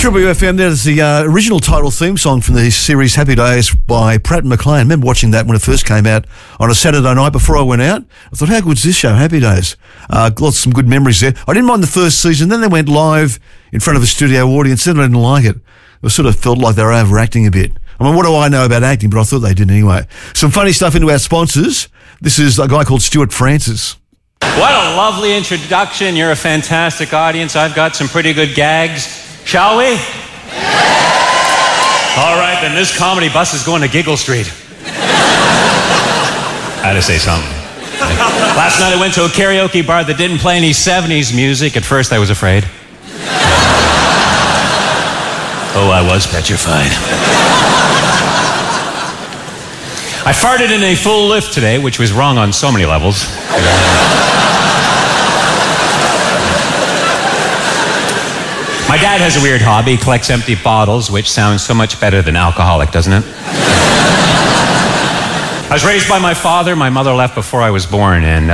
Triple UFM, there's the original title theme song from the series Happy Days by Pratt and McLean. I remember watching that when it first came out on a Saturday night before I went out. I thought, how good's this show, Happy Days? Some good memories there. I didn't mind the first season. Then they went live in front of a studio audience. Then I didn't like it. It sort of felt like they were overacting a bit. I mean, what do I know about acting? But I thought they did anyway. Some funny stuff into our sponsors. This is a guy called Stuart Francis. What a lovely introduction. You're a fantastic audience. I've got some pretty good gags. Shall we? All right, then this comedy bus is going to Giggle Street. I had to say something. Last night I went to a karaoke bar that didn't play any 70s music. At first I was afraid. Oh, I was petrified. I farted in a full lift today, which was wrong on so many levels. My dad has a weird hobby. He collects empty bottles, which sounds so much better than alcoholic, doesn't it? I was raised by my father. My mother left before I was born, and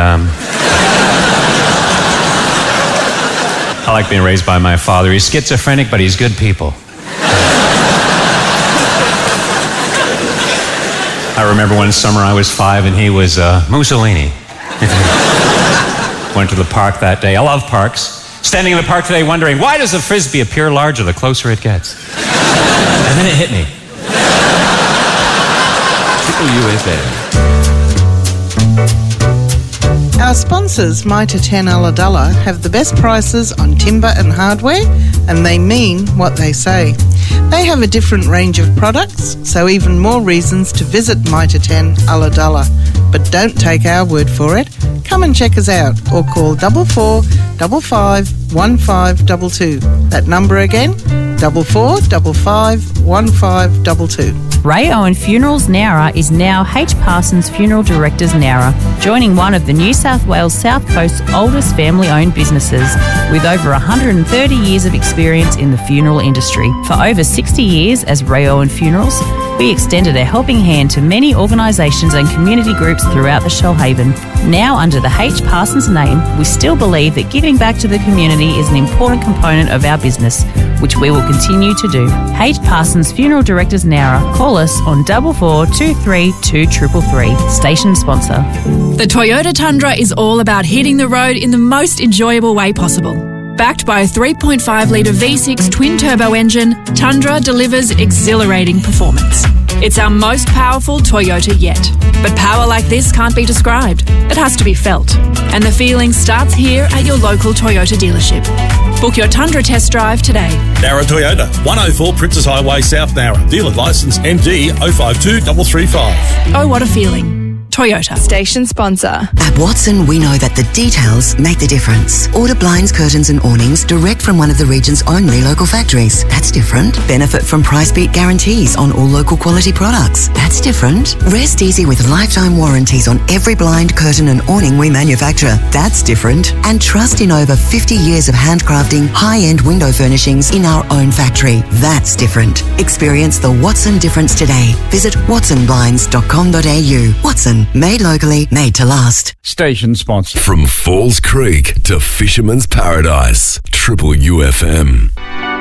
I like being raised by my father. He's schizophrenic, but he's good people. I remember one summer I was 5 and he was Mussolini. Went to the park that day. I love parks. Standing in the park today wondering, why does the Frisbee appear larger the closer it gets? And then it hit me. Triple UFM. Our sponsors, Mitre 10 Ulladulla, have the best prices on timber and hardware, and they mean what they say. They have a different range of products, so even more reasons to visit Mitre 10 Ulladulla. But don't take our word for it. Come and check us out or call 44 55 1522. That number again, 44 55 1522. Ray Owen Funerals Nowra is now H. Parsons Funeral Directors Nowra, joining one of the New South Wales South Coast's oldest family-owned businesses with over 130 years of experience in the funeral industry. For over 60 years as Ray Owen Funerals, we extended a helping hand to many organisations and community groups throughout the Shoalhaven. Now, under the H. Parsons name, we still believe that giving back to the community is an important component of our business, which we will continue to do. H. Parsons Funeral Directors Nowra. Call us on 4423 2333. Station sponsor. The Toyota Tundra is all about hitting the road in the most enjoyable way possible. Backed by a 3.5-litre V6 twin-turbo engine, Tundra delivers exhilarating performance. It's our most powerful Toyota yet. But power like this can't be described. It has to be felt. And the feeling starts here at your local Toyota dealership. Book your Tundra test drive today. Nowra Toyota, 104 Princess Highway, South Nowra. Dealer licence MD 052335. Oh, what a feeling. Toyota. Station sponsor. At Watson, we know that the details make the difference. Order blinds, curtains and awnings direct from one of the region's only local factories. That's different. Benefit from price beat guarantees on all local quality products. That's different. Rest easy with lifetime warranties on every blind, curtain and awning we manufacture. That's different. And trust in over 50 years of handcrafting high-end window furnishings in our own factory. That's different. Experience the Watson difference today. Visit watsonblinds.com.au. Watson. Made locally, made to last. Station sponsor. From Falls Creek to Fisherman's Paradise. Triple UFM.